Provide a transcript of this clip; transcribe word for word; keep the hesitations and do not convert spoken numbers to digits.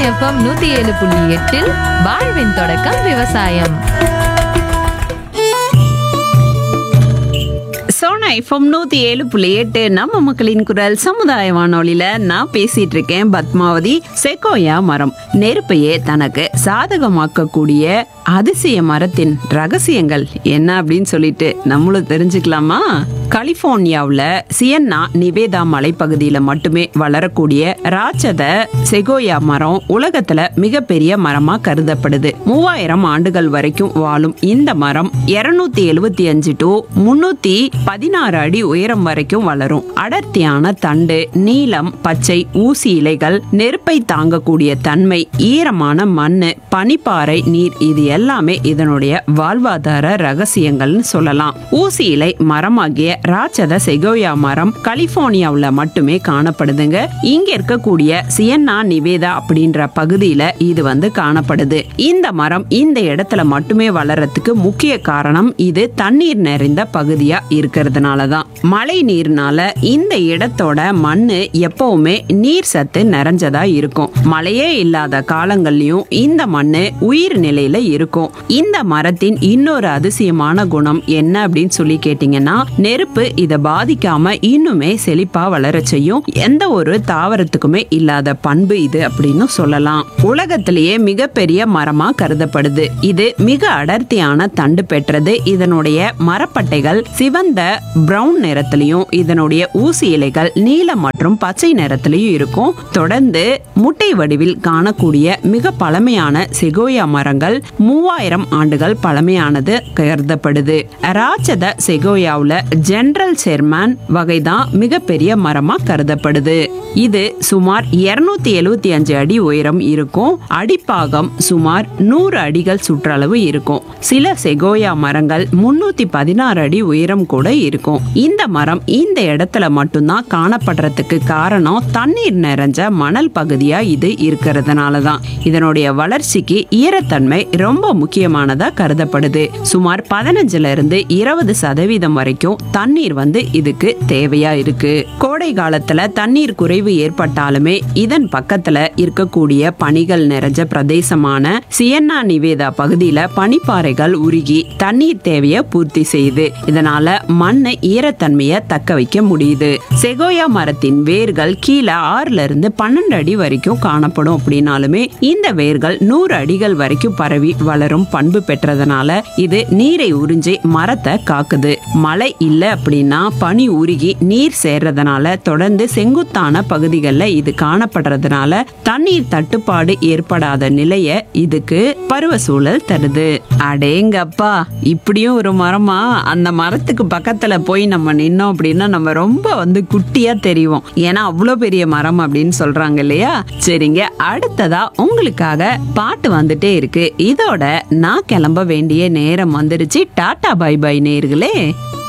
FM நூத்தி ஏழு புள்ளி எட்டில் வாழ்வின் தொடக்கம் விவசாயம். சோனா எஃப்எம் நூத்தி ஏழு புள்ளி எட்டு நம்ம மக்களின் குரல் சமுதாய வானொலியில நான் பேசிட்டு இருக்கேன் பத்மாவதி. செகோயா மரம் நெருப்பையே தனக்கு சாதகமாக்கக்கூடிய அதிசய மரத்தின் ரகசியங்கள் என்ன அப்படின்னு சொல்லிட்டு நம்மளும் தெரிஞ்சுக்கலாமா? கலிபோர்னியாவுல சியன்னா நிவேதா மலைப்பகுதியில மட்டுமே வளரக்கூடிய ராட்சத செகோயா மரம் உலகத்துல மிகப்பெரிய மரமா கருதப்படுது. மூவாயிரம் ஆண்டுகள் வரைக்கும் வாழும் இந்த மரம் இருநூத்தி எழுபத்தி அஞ்சு டு முன்னூத்தி பதினாறு அடி உயரம் வரைக்கும் வளரும். அடர்த்தியான தண்டு, நீலம், பச்சை ஊசி இலைகள், நெருப்பை தாங்கக்கூடிய தன்மை, ஈரமான மண்ணு, பனிப்பாறை நீர், இது எல்லாமே இதனுடைய வாழ்வாதார ரகசியங்கள்னு சொல்லலாம். ஊசி இலை மரமாகிய ராட்சத செகோயா மரம் கலிபோர்னியாவுல மட்டுமே காணப்படுதுங்க. இங்க இருக்கக்கூடிய சியன்னா நிவேதா அப்படின்ற பகுதியில இது வந்து காணப்படுது. இந்த மரம் இந்த இடத்துல மட்டுமே வளர்றதுக்கு முக்கிய காரணம் இது தண்ணீர் நிறைந்த பகுதியா இருக்கிறதுனாலதான். மழை நீர்னால இந்த இடத்தோட மண்ணு எப்பவுமே நீர் சத்து நிறைஞ்சதா இருக்கும். மழையே இல்லாத காலங்கள்லயும் இந்த மண்ணு உயிர் நிலையில இருக்கும். இந்த மரத்தின் இன்னொரு அதிசயமான குணம் என்ன அப்படின்னு சொல்லி கேட்டீங்கன்னா, நெருப்பு இத பாதிக்காம இன்னுமே செழிப்பா வளர செய்யும். எந்த ஒரு தாவரத்துக்குமே இல்லாத பண்பு இது அப்படின்னு சொல்லலாம். உலகத்திலேயே மிகப்பெரிய மரமா கருதப்படுது. இது மிக அடர்த்தியான தண்டு பெற்றது. இதனுடைய மரப்பட்டைகள் சிவந்த பிரவுன் நிறத்திலையும் இதனுடைய ஊசி இலைகள் நீலம் மற்றும் பச்சை நிறத்திலையும் இருக்கும். தொடர்ந்து முட்டை வடிவில் காணக்கூடிய மிக பழமையான செகோயா மரங்கள் மூவாயிரம் ஆண்டுகள் பழமையானது கருதப்படுது. ராட்சத செகோயாவுல ஜெனரல் சேர்மன் வகைதான் மிகப்பெரிய மரமா கருதப்படுது. இது சுமார் இருநூத்தி எழுபத்தி அஞ்சு அடி உயரம் இருக்கும். அடிப்பாகம் சுமார் நூறு அடிகள் சுற்றளவு இருக்கும். சில செகோயா மரங்கள் முன்னூத்தி பதினாறு அடி உயரம் கூட இருக்கும். இந்த மரம் இந்த இடத்துல மட்டும்தான் காணப்படுறதுக்கு காரணம் தண்ணீர் நிறைஞ்ச மணல் பகுதியா இது இருக்கிறதுனாலதான். இதனுடைய வளர்ச்சிக்கு ஈரத்தன்மை ரொம்ப முக்கியமானதா கருதப்படுது. சுமார் பதினஞ்சுல இருந்து இருபது சதவீதம் வரைக்கும் தண்ணீர் வந்து இதுக்கு தேவையா இருக்கு. கோடை காலத்துல தண்ணீர் குறைவு ஏற்பட்டாலுமே இதன் பக்கத்துல இருக்கக்கூடிய பனிகள் நிறைஞ்ச பிரதேசமான சியன்னா நிவேதா பகுதியில பனிப்பாறைகள் உருகி தண்ணீர் தேவையை பூர்த்தி செய்யுது. இதனால மண்ணை ஈரத்தன்மையை தக்க வைக்க முடியுது. செகோயா மரத்தின் வேர்கள் கீழே ஆறுல இருந்து பன்னெண்டு அடி வரைக்கும் காணப்படும். அப்படின்னாலுமே இந்த வேர்கள் நூறு அடிகள் வரைக்கும் பரவி வளரும் பண்பு பெற்றதுனால இது நீரை உறிஞ்சி மரத்தை காக்குது. மழை இல்ல அப்படின்னா பனி உருகி நீர் சேர்றதுனால தொடர்ந்து செங்குத்தான பகுதிகளில் இது காணப்படுறதுனால தண்ணீர் தட்டுப்பாடு ஏற்படாத நிலைய இதுக்கு பருவ சூழல் தருது. அடேங்கப்பா, இப்படியும் ஒரு மரமா? அந்த மரத்துக்கு பக்கத்துல போய் நம்ம நின்னோம் அப்படின்னா நம்ம ரொம்ப வந்து குட்டியா தெரியும். ஏன்னா அவ்வளோ பெரிய மரம் அப்படின்னு சொல்றாங்க இல்லையா? சரிங்க, அடுத்ததா உங்களுக்காக பாட்டு வந்துட்டே இருக்கு. இதோட நான் கிளம்ப வேண்டிய நேரம் வந்துருச்சு. டாடா பை பை நேயர்களே.